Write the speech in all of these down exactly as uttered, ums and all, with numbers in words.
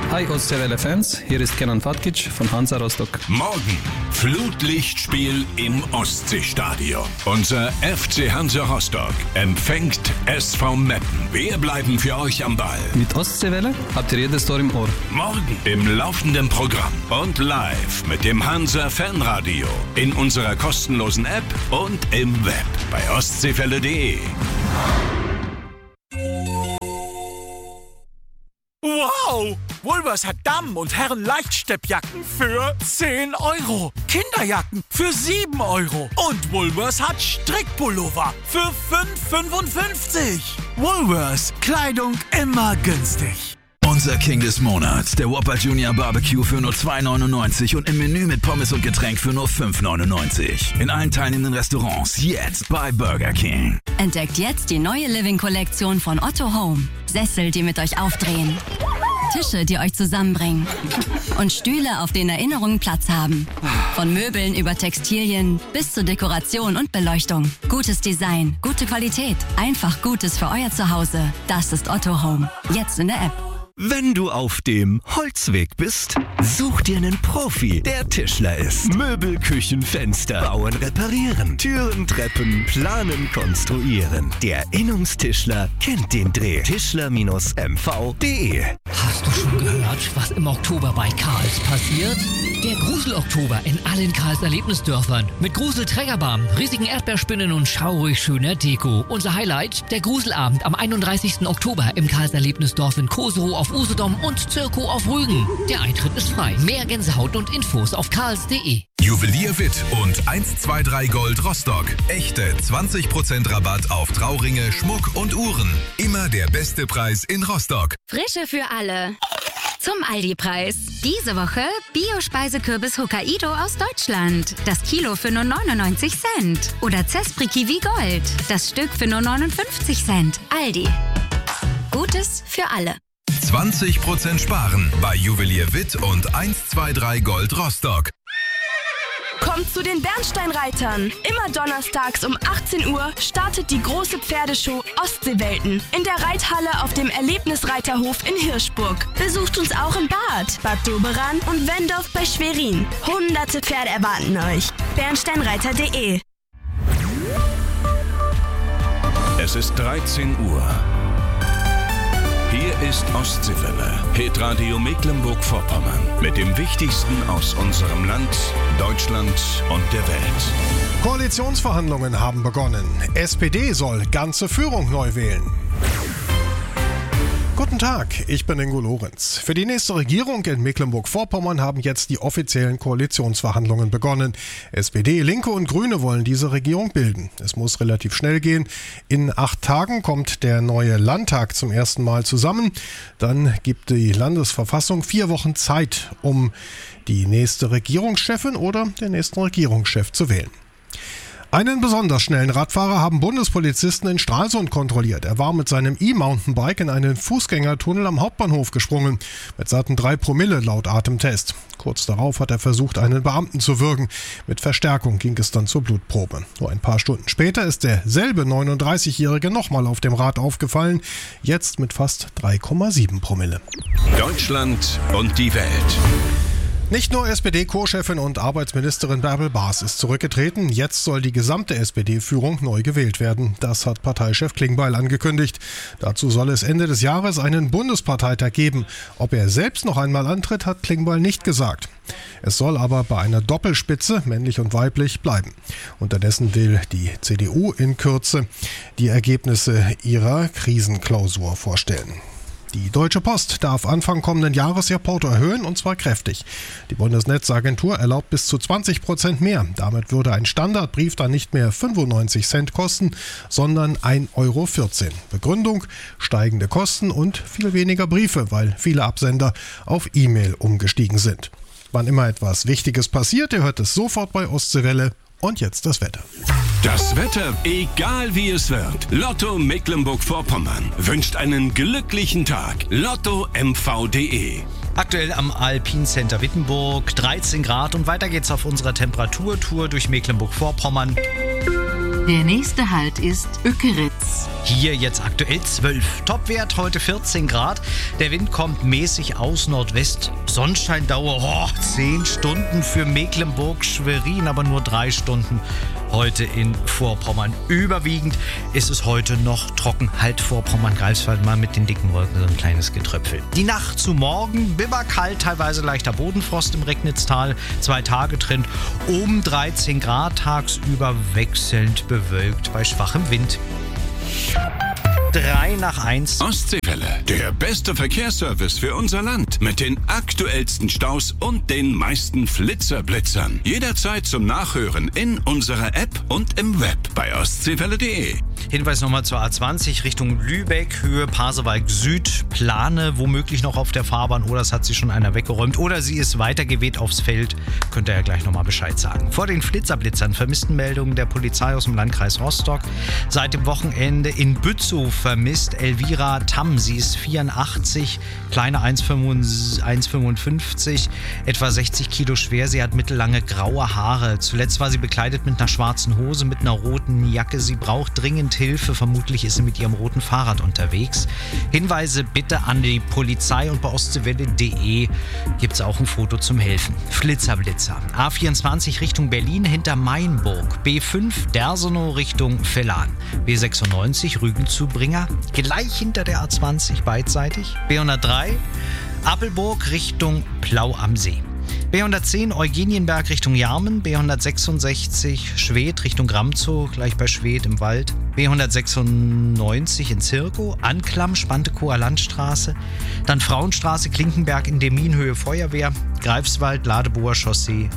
Hi Ostseewelle-Fans, hier ist Kenan Fatkic von Hansa Rostock. Morgen Flutlichtspiel im Ostseestadion. Unser F C Hansa Rostock empfängt S V Meppen. Wir bleiben für euch am Ball. Mit Ostseewelle habt ihr jedes Tor im Ohr. Morgen im laufenden Programm und live mit dem Hansa Fanradio in unserer kostenlosen App und im Web bei ostseewelle punkt de. Wow! Woolworths hat Damen- und Herren-Leichtsteppjacken für zehn Euro. Kinderjacken für sieben Euro. Und Woolworths hat Strickpullover für fünf fünfundfünfzig. Woolworths. Kleidung immer günstig. Unser King des Monats, der Whopper Junior Barbecue für nur zwei neunundneunzig und im Menü mit Pommes und Getränk für nur fünf neunundneunzig. In allen teilnehmenden Restaurants jetzt bei Burger King. Entdeckt jetzt die neue Living-Kollektion von Otto Home. Sessel, die mit euch aufdrehen. Tische, die euch zusammenbringen. Und Stühle, auf denen Erinnerungen Platz haben. Von Möbeln über Textilien bis zur Dekoration und Beleuchtung. Gutes Design, gute Qualität. Einfach Gutes für euer Zuhause. Das ist Otto Home. Jetzt in der App. Wenn du auf dem Holzweg bist, such dir einen Profi, der Tischler ist. Möbel, Küchen, Fenster, bauen, reparieren, Türen, Treppen, planen, konstruieren. Der Innungstischler kennt den Dreh. Tischler M V punkt de. Hast du schon gehört, was im Oktober bei Karls passiert? Der Grusel-Oktober in allen Karls Erlebnisdörfern. Mit Grusel-Trägerbahn, riesigen Erdbeerspinnen und schaurig schöner Deko. Unser Highlight, der Gruselabend am einunddreißigsten Oktober im Karls Erlebnisdorf in Koserow auf Usedom und Zirko auf Rügen. Der Eintritt ist frei. Mehr Gänsehaut und Infos auf karls punkt de. Juwelier Witt und eins zwei drei Gold Rostock. Echte zwanzig Prozent Rabatt auf Trauringe, Schmuck und Uhren. Immer der beste Preis in Rostock. Frische für alle. Zum Aldi-Preis. Diese Woche Bio-Speisekürbis Hokkaido aus Deutschland. Das Kilo für nur neunundneunzig Cent. Oder Zespri Kiwi Gold. Das Stück für nur neunundfünfzig Cent. Aldi. Gutes für alle. zwanzig Prozent sparen bei Juwelier Witt und eins zwei drei Gold Rostock. Kommt zu den Bernsteinreitern. Immer donnerstags um achtzehn Uhr startet die große Pferdeshow Ostseewelten in der Reithalle auf dem Erlebnisreiterhof in Hirschburg. Besucht uns auch in Bad, Bad Doberan und Wendorf bei Schwerin. Hunderte Pferde erwarten euch. bernsteinreiter punkt de. Es ist dreizehn Uhr. Hier ist Ostseewelle, Hitradio Mecklenburg-Vorpommern. Mit dem Wichtigsten aus unserem Land, Deutschland und der Welt. Koalitionsverhandlungen haben begonnen. S P D soll ganze Führung neu wählen. Guten Tag, ich bin Ingo Lorenz. Für die nächste Regierung in Mecklenburg-Vorpommern haben jetzt die offiziellen Koalitionsverhandlungen begonnen. S P D, Linke und Grüne wollen diese Regierung bilden. Es muss relativ schnell gehen. In acht Tagen kommt der neue Landtag zum ersten Mal zusammen. Dann gibt die Landesverfassung vier Wochen Zeit, um die nächste Regierungschefin oder den nächsten Regierungschef zu wählen. Einen besonders schnellen Radfahrer haben Bundespolizisten in Stralsund kontrolliert. Er war mit seinem E-Mountainbike in einen Fußgängertunnel am Hauptbahnhof gesprungen. Mit satten drei Promille laut Atemtest. Kurz darauf hat er versucht, einen Beamten zu würgen. Mit Verstärkung ging es dann zur Blutprobe. Nur ein paar Stunden später ist derselbe neununddreißigjährige nochmal auf dem Rad aufgefallen. Jetzt mit fast drei Komma sieben Promille. Deutschland und die Welt. Nicht nur S P D-Co-Chefin und Arbeitsministerin Bärbel Baas ist zurückgetreten, jetzt soll die gesamte S P D-Führung neu gewählt werden. Das hat Parteichef Klingbeil angekündigt. Dazu soll es Ende des Jahres einen Bundesparteitag geben. Ob er selbst noch einmal antritt, hat Klingbeil nicht gesagt. Es soll aber bei einer Doppelspitze, männlich und weiblich, bleiben. Unterdessen will die C D U in Kürze die Ergebnisse ihrer Krisenklausur vorstellen. Die Deutsche Post darf Anfang kommenden Jahres ihr Porto erhöhen, und zwar kräftig. Die Bundesnetzagentur erlaubt bis zu zwanzig Prozent mehr. Damit würde ein Standardbrief dann nicht mehr fünfundneunzig Cent kosten, sondern ein Euro vierzehn. Begründung: steigende Kosten und viel weniger Briefe, weil viele Absender auf E-Mail umgestiegen sind. Wann immer etwas Wichtiges passiert, ihr hört es sofort bei Ostseewelle. Und jetzt das Wetter. Das Wetter, egal wie es wird. Lotto Mecklenburg-Vorpommern wünscht einen glücklichen Tag. Lotto M V punkt de. Aktuell am Alpin Center Wittenburg dreizehn Grad und weiter geht's auf unserer Temperaturtour durch Mecklenburg-Vorpommern. Der nächste Halt ist Ökeritz. Hier jetzt aktuell zwölf. Topwert heute vierzehn Grad. Der Wind kommt mäßig aus Nordwest. Sonnenscheindauer oh, zehn Stunden für Mecklenburg-Schwerin, aber nur drei Stunden heute in Vorpommern. Überwiegend ist es heute noch trocken. Halt Vorpommern-Greifswald mal mit den dicken Wolken so ein kleines Getröpfel. Die Nacht zu morgen, bibberkalt, teilweise leichter Bodenfrost im Recknitztal. Zwei Tage Trend um dreizehn Grad, tagsüber wechselnd bewölkt bei schwachem Wind. drei nach eins. Ostseewelle, der beste Verkehrsservice für unser Land. Mit den aktuellsten Staus und den meisten Flitzerblitzern. Jederzeit zum Nachhören in unserer App und im Web bei ostseewelle punkt de. Hinweis nochmal zur A zwanzig Richtung Lübeck, Höhe Pasewalk Süd. Plane womöglich noch auf der Fahrbahn oder es hat sie schon einer weggeräumt oder sie ist weitergeweht aufs Feld. Könnt ihr ja gleich nochmal Bescheid sagen. Vor den Flitzerblitzern Vermisstenmeldungen der Polizei aus dem Landkreis Rostock. Seit dem Wochenende in Bützow vermisst Elvira Tamm. Sie ist vierundachtzig, kleine eins Komma fünfundfünfzig, etwa sechzig Kilo schwer. Sie hat mittellange graue Haare. Zuletzt war sie bekleidet mit einer schwarzen Hose, mit einer roten Jacke. Sie braucht dringend Hilfe. Vermutlich ist sie mit ihrem roten Fahrrad unterwegs. Hinweise bitte an die Polizei und bei ostseewelle punkt de gibt es auch ein Foto zum Helfen. Flitzerblitzer. A vierundzwanzig Richtung Berlin hinter Mainburg. B fünf Dersenow Richtung Vellan. B sechsundneunzig Rügen zu Bringer. Gleich hinter der A zwanzig beidseitig. B hundertdrei Appelburg Richtung Plau am See. B hundertzehn Eugenienberg Richtung Jarmen, B hundertsechsundsechzig Schwedt Richtung Gramzow, gleich bei Schwedt im Wald, B hundertsechsundneunzig in Zirkow, Anklam, Spantekower Landstraße, dann Frauenstraße, Klinkenberg in Deminhöhe Feuerwehr, Greifswald, Ladeboer Chaussee,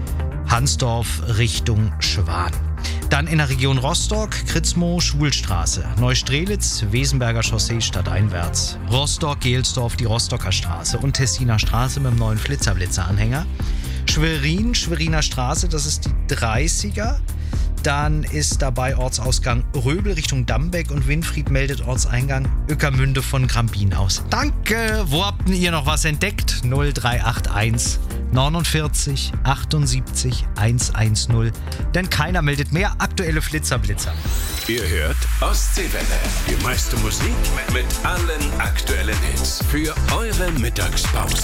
Hansdorf Richtung Schwan. Dann in der Region Rostock, Kritzmow, Schwulstraße, Neustrelitz, Wesenberger Chaussee stadteinwärts, Rostock, Gelsdorf, die Rostocker Straße und Tessiner Straße mit dem neuen Flitzerblitzer-Anhänger. Schwerin, Schweriner Straße, das ist die dreißiger. Dann ist dabei Ortsausgang Röbel Richtung Dambeck und Winfried meldet Ortseingang Ueckermünde von Grambin aus. Danke! Wo habt ihr noch was entdeckt? null drei acht eins neunundvierzig achtundsiebzig hundertzehn. Denn keiner meldet mehr aktuelle Flitzerblitzer. Ihr hört Ostseewelle. Die meiste Musik mit allen aktuellen Hits für eure Mittagspause.